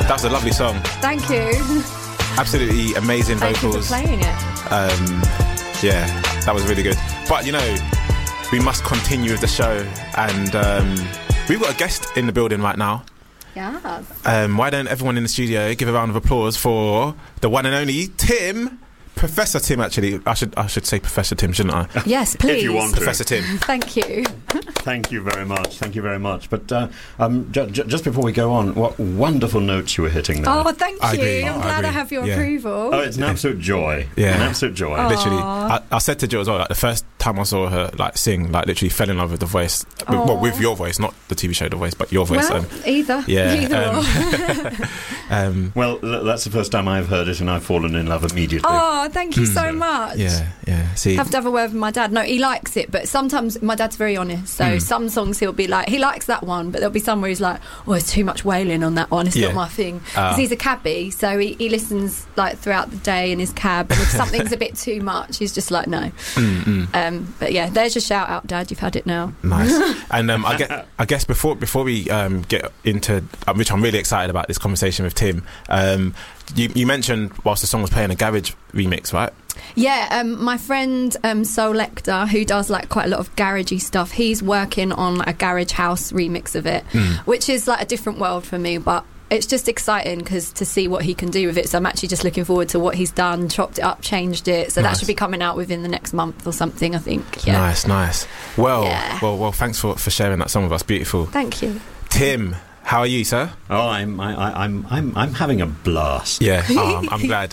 That was a lovely song. Thank you. Absolutely amazing Thank you vocals. for playing it. Yeah, that was really good. But, you know, we must continue with the show. And we've got a guest in the building right now. Yeah. Why don't everyone in the studio give a round of applause for the one and only Tim? Professor Tim, actually. I should say Professor Tim, shouldn't I? Yes, please. If you want to. Professor Tim. Thank you. Thank you very much. Thank you very much. But just before we go on, what wonderful notes you were hitting there. Oh, thank I you. agree. I'm I glad I agree. have your Yeah. approval. Oh, it's an absolute joy. Yeah. An absolute joy. Oh. Literally, I said to Jill as well, like, the first time I saw her like sing, like literally fell in love with the voice. With your voice, not the TV show The Voice, but your voice. Well, either. yeah, Either or. Well, that's the first time I've heard it, and I've fallen in love immediately. Oh, thank you so much. yeah. See, Have to have a word with my dad. No, he likes it, but sometimes my dad's very honest. So some songs he'll be like, he likes that one, but there'll be some where he's like, oh, it's too much wailing on that one. It's not my thing. Because he's a cabbie, so he listens like throughout the day in his cab, and if something's a bit too much, he's just like, no. But yeah, there's your shout out, Dad. You've had it now. nice. And I guess before we get into which I'm really excited about this conversation with Tim. You mentioned whilst the song was playing a garage remix, right? Yeah, my friend Soul Lecter, who does like quite a lot of garagey stuff, he's working on a garage house remix of it, which is like a different world for me, but it's just exciting because to see what he can do with it. So I'm actually just looking forward to what he's done, chopped it up, changed it. So that should be coming out within the next month or something, I think. Yeah. Nice. Well, Yeah. well, thanks for sharing that song with us. Beautiful. Thank you. Tim, how are you, sir? Oh, I'm having a blast. Yeah, I'm glad.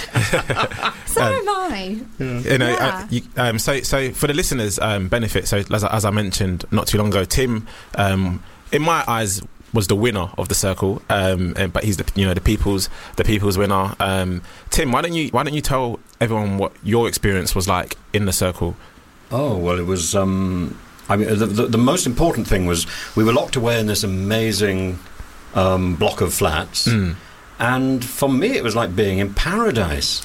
So am I. You know, so for the listeners' benefit, so as I mentioned not too long ago, Tim, in my eyes, was the winner of the circle, but he's the people's winner. Tim, why don't you tell everyone what your experience was like in the circle? Oh well, it was. I mean, the most important thing was we were locked away in this amazing block of flats. And for me, it was like being in paradise.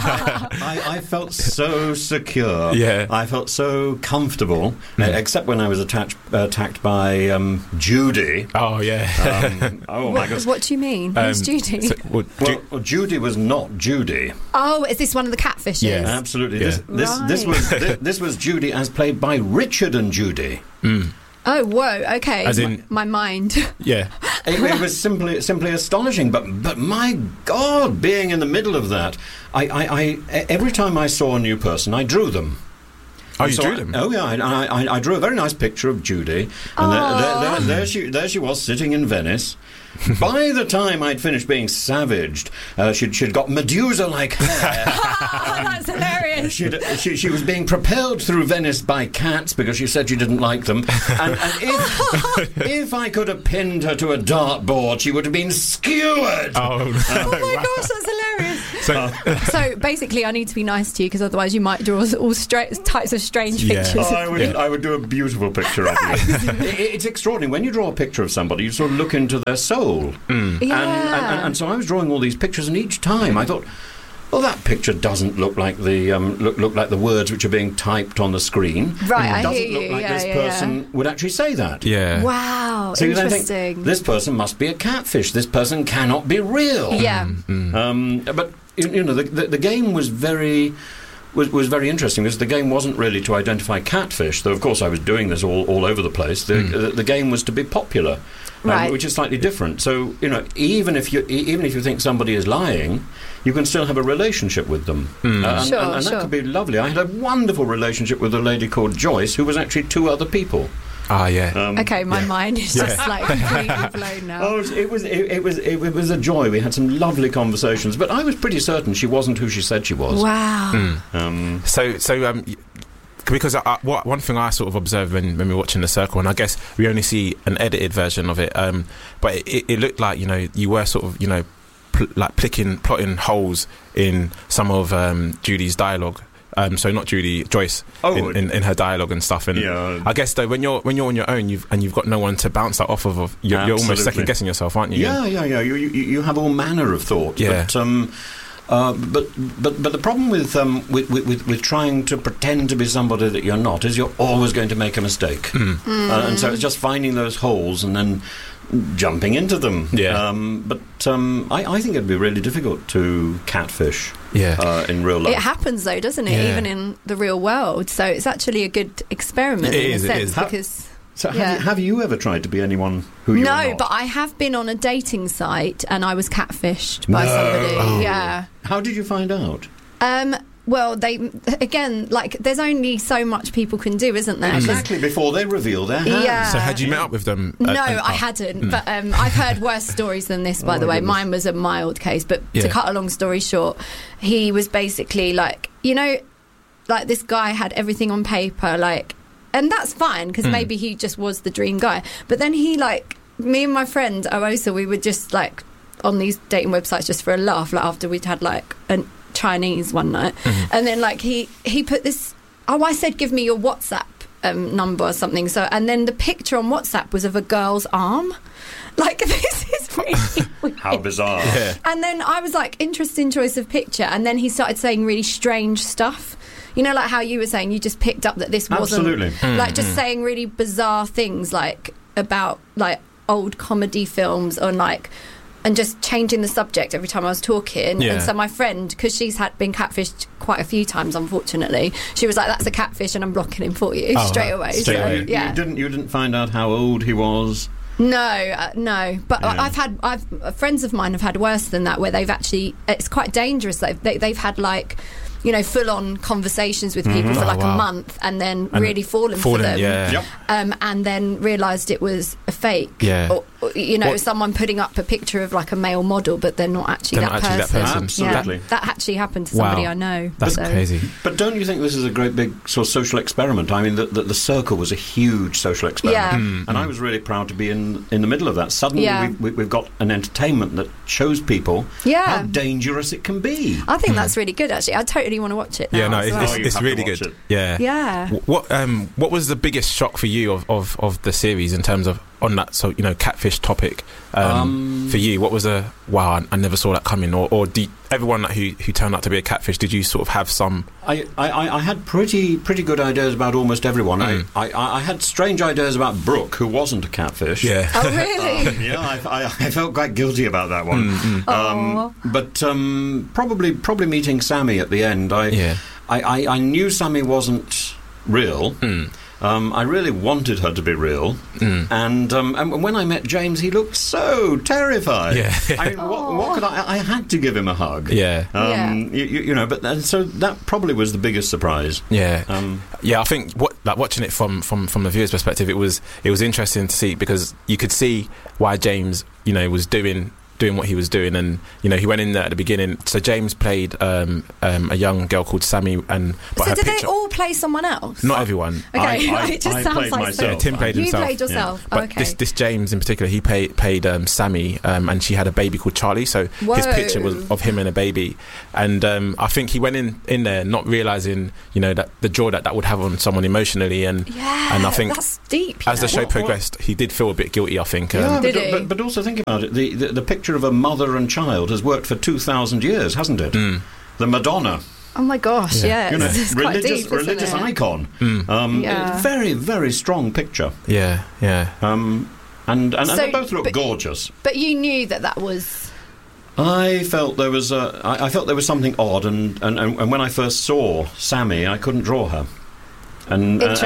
I felt so secure. Yeah. I felt so comfortable, except when I was attacked by Judy. Oh yeah. Oh my gosh. What do you mean? Who's Judy? Well, Judy was not Judy. Oh, is this one of the catfishes? Yeah. Absolutely. Yeah. This was Judy as played by Richard and Judy. Oh, whoa, okay. As in- my mind. Yeah. It was simply astonishing. But my God, being in the middle of that, I every time I saw a new person, I drew them. Oh, you drew them? Oh, yeah. I drew a very nice picture of Judy, and there she was sitting in Venice. By the time I'd finished being savaged, she'd got Medusa-like hair. That's hilarious. She was being propelled through Venice by cats because she said she didn't like them. And if I could have pinned her to a dartboard, she would have been skewered. Oh my gosh, that's hilarious. So basically, I need to be nice to you because otherwise you might draw all types of strange Yeah. pictures. I would do a beautiful picture of you. It's extraordinary. When you draw a picture of somebody, you sort of look into their soul. Yeah. And so I was drawing all these pictures, and each time I thought, well, that picture doesn't look like the look like the words which are being typed on the screen. Right, It doesn't I hear look you. like Yeah, this yeah, person would actually say that. Yeah. Wow, So you then interesting. think, this person must be a catfish. This person cannot be real. Yeah. But you know, the game was very interesting because the game wasn't really to identify catfish, though of course I was doing this all over the place. The game was to be popular, Right. which is slightly different. So you know, even if you think somebody is lying, you can still have a relationship with them, and that could be lovely. I had a wonderful relationship with a lady called Joyce, who was actually two other people. Ah, yeah. Okay, my mind is just like completely blown now. Oh, it was a joy. We had some lovely conversations, but I was pretty certain she wasn't who she said she was. Wow. So because one thing I sort of observed when we were watching The Circle, and I guess we only see an edited version of it, but it looked like, you know, you were sort of, you know, plotting holes in some of Judy's dialogue. So not Judy, Joyce, in her dialogue and stuff. And Yeah. I guess though, when you're on your own, you've got no one to bounce that off of. You're almost second guessing yourself, aren't you? Yeah. You have all manner of thought. Yeah. But the problem with trying to pretend to be somebody that you're not is you're always going to make a mistake. And so it's just finding those holes and then jumping into them. Yeah. I think it'd be really difficult to catfish in real life. It happens though, doesn't it? Yeah. Even in the real world. So it's actually a good experiment in a sense because. So have you ever tried to be anyone who you're not? No, but I have been on a dating site and I was catfished by somebody. Oh. Yeah. How did you find out? Well, there's only so much people can do, isn't there? Exactly, before they reveal their hands. Yeah. So had you met up with them? No, I hadn't. But I've heard worse stories than this, by the way. Goodness. Mine was a mild case. But Yeah. to cut a long story short, he was basically like, this guy had everything on paper, and that's fine because maybe he just was the dream guy. But then he, me and my friend Aosa, we were just on these dating websites just for a laugh, after we'd had a Chinese one night, and then he put this. I said, give me your WhatsApp number or something. So, and then the picture on WhatsApp was of a girl's arm. This is really weird. How bizarre. Yeah. And then I was like, interesting choice of picture. And then he started saying really strange stuff. How you were saying, you just picked up that this wasn't... Absolutely. just saying really bizarre things, about, old comedy films and just changing the subject every time I was talking. Yeah. And so my friend, because she's been catfished quite a few times, unfortunately, she was like, that's a catfish and I'm blocking him for you straight away. straight away. Yeah. You didn't find out how old he was? No. But Yeah. I've friends of mine have had worse than that, where they've actually, it's quite dangerous. They've had full-on conversations with people for wow. a month, and then really fallen for them. Yeah. Yep. And then realised it was a fake. Yeah. Or someone putting up a picture of a male model, but they're not actually, They're not actually that person. Absolutely. Yeah, that actually happened to somebody I know. That's so. crazy. But don't you think this is a great big sort of social experiment? I mean, the Circle was a huge social experiment, and I was really proud to be in the middle of that. Suddenly, we've got an entertainment that shows people how dangerous it can be. I think that's really good. Actually, I totally want to watch it now. Yeah, no, as well. You it's have to really watch good. it. Yeah. Yeah. What was the biggest shock for you of the series in terms of on that catfish topic for you? What was I never saw that coming, or everyone who turned out to be a catfish, did you sort of have some? I had pretty good ideas about almost everyone. I had strange ideas about Brooke, who wasn't a catfish. Yeah. Oh, really? I felt quite guilty about that one. But probably meeting Sammy at the end, I knew Sammy wasn't real. I really wanted her to be real, and when I met James, he looked so terrified. Yeah. I mean, what could I had to give him a hug. Yeah. But so that probably was the biggest surprise. Yeah. I think watching it from the viewer's perspective, it was interesting to see, because you could see why James was doing what he was doing, and he went in there at the beginning. So James played a young girl called Sammy, but her did picture, they all play someone else? not everyone. Okay, I it just played sounds like myself. Yeah, Tim played you himself. played yourself. But Okay. this James in particular, he played Sammy, and she had a baby called Charlie. So his Whoa. picture was of him and a baby, and I think he went in there not realizing that the draw that would have on someone emotionally, and I think that's deep. as the show progressed, he did feel a bit guilty. I think. Did he? But also think about it. The picture of a mother and child has worked for 2,000 years, hasn't it? The Madonna. Oh my gosh, yeah. It's quite religious deep, isn't it? icon. Yeah. Very, very strong picture. Yeah. And So, they both look but- gorgeous. But you knew that was... I felt there was something odd, and when I first saw Sammy, I couldn't draw her. And that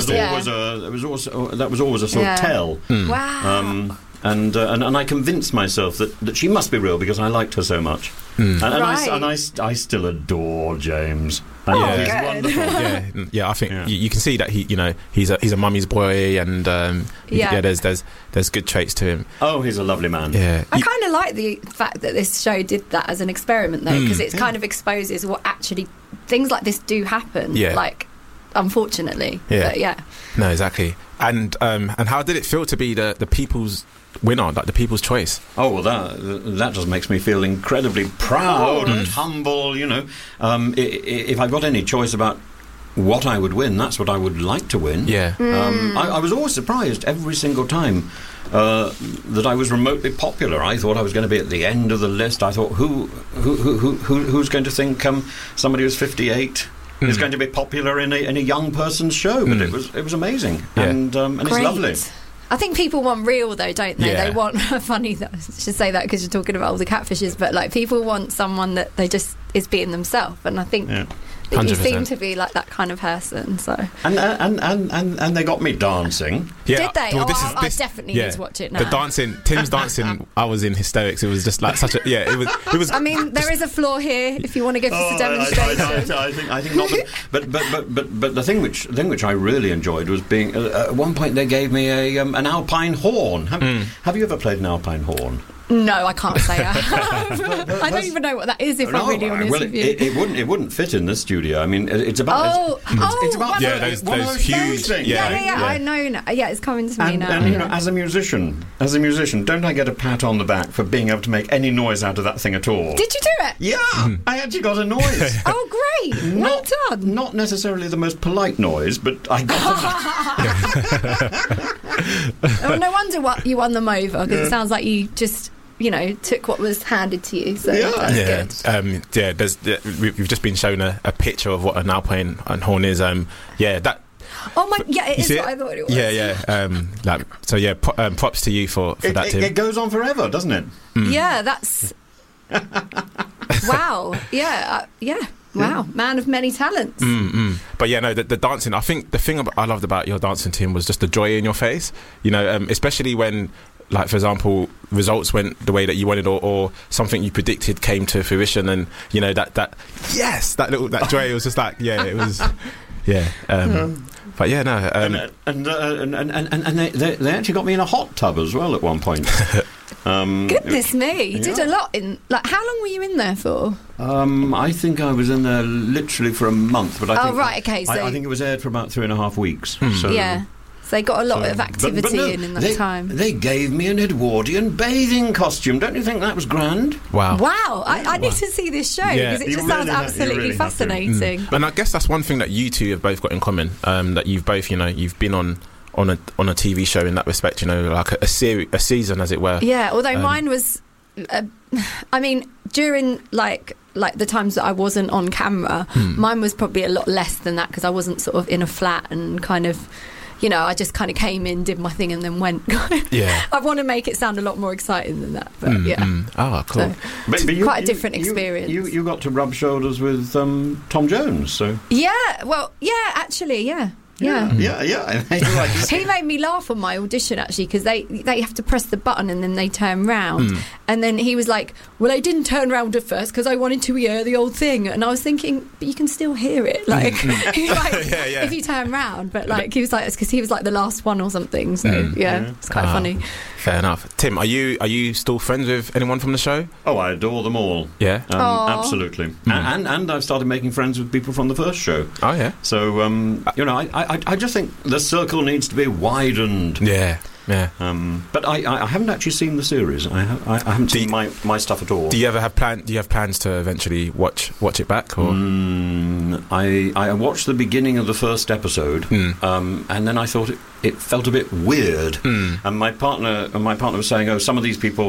was always a sort of tell. Wow. And I convinced myself that she must be real because I liked her so much. I still adore James. And he's wonderful. I think you can see that he's a mummy's boy, and there's good traits to him. Oh, he's a lovely man. Yeah, I kind of like the fact that this show did that as an experiment, though, because it kind of exposes what actually things like this do happen. Yeah. Unfortunately. Yeah. But no, exactly. And how did it feel to be the people's winner, like the people's choice? Oh, well, that just makes me feel incredibly proud and humble. If I've got any choice about what I would win, that's what I would like to win. Yeah. I was always surprised every single time that I was remotely popular. I thought I was going to be at the end of the list. I thought, who's going to think somebody who's 58 is going to be popular in a young person's show? But it was amazing, and it's lovely. I think people want real though, don't they? Yeah. They want funny. I should say that because you're talking about all the catfishes, but like people want someone that they just is being themselves, and I think that you 100%. seem to be like that kind of person. So And they got me dancing. Yeah. did they? Well, I definitely need to watch it now. The dancing, Tim's dancing. I was in hysterics. It was just like such a It was. I mean, there is a flaw here if you want to give us a demonstration. I think not. But the thing which I really enjoyed was being. At one point, they gave me an alpine horn. Have you ever played an alpine horn? No, I can't say I have. I don't even know what that is, if I'm really honest with you. It wouldn't fit in the studio. I mean, it's about. It's about those huge things. Yeah, I know. Yeah, it's coming to me now. And you know, as a musician, don't I get a pat on the back for being able to make any noise out of that thing at all? Did you do it? Yeah, I actually got a noise. Oh, great! Well done. Not necessarily the most polite noise, but I got Oh, no wonder you won them over, because it sounds like you just, took what was handed to you. So that's good. We've just been shown a picture of what an alpine horn is. That. Oh my! Yeah, it is what I thought it was. Yeah. Props to you for that, Tim. It goes on forever, doesn't it? Yeah, that's. Wow. Yeah. Wow, man of many talents. But the dancing. I think the thing I loved about your dancing, Tim, was just the joy in your face. Especially when, like, for example, results went the way that you wanted, or something you predicted came to fruition, and that joy. It was just like, it was, But and they actually got me in a hot tub as well at one point. Goodness me, you did a lot in. Like, how long were you in there for? I think I was in there literally for a month, but I think it was aired for about 3.5 weeks. So, yeah. So they got a lot of activity in that time. They gave me an Edwardian bathing costume. Don't you think that was grand? Wow. I need to see this show, because it just sounds absolutely fascinating. And I guess that's one thing that you two have both got in common, that you've both, you've been on a TV show in that respect, like a season, as it were. Yeah, although mine was, during like the times that I wasn't on camera, mine was probably a lot less than that, because I wasn't sort of in a flat and kind of, I just kind of came in, did my thing, and then went. Yeah. I want to make it sound a lot more exciting than that, but Oh, cool. So, but quite a different experience. You got to rub shoulders with Tom Jones, so. Yeah, actually. Yeah. He made me laugh on my audition, actually, because they have to press the button and then they turn round. And then he was like, well, I didn't turn round at first because I wanted to hear the old thing. And I was thinking, but you can still hear it. Like, if you turn round. But like, he was like, it's because he was like the last one or something. So it's quite funny. Fair enough. Tim, are you still friends with anyone from the show? Oh, I adore them all. Yeah? Absolutely. And I've started making friends with people from the first show. Oh, yeah. So, I just think the circle needs to be widened. Yeah. But I haven't actually seen the series. I haven't seen my stuff at all. Do you ever have plans to eventually watch it back? Or? I watched the beginning of the first episode, and then I thought it felt a bit weird. And my partner was saying, "Oh, some of these people